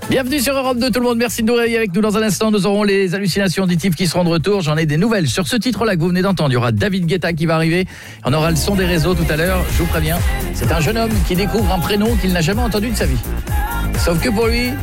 Bienvenue sur Europe 2 tout le monde, merci de nous réveiller avec nous dans un instant. Nous aurons les hallucinations auditives qui seront de retour. J'en ai des nouvelles sur ce titre-là que vous venez d'entendre. Il y aura David Guetta qui va arriver. On aura le son des réseaux tout à l'heure, je vous préviens. C'est un jeune homme qui découvre un prénom qu'il n'a jamais entendu de sa vie. Sauf que pour lui...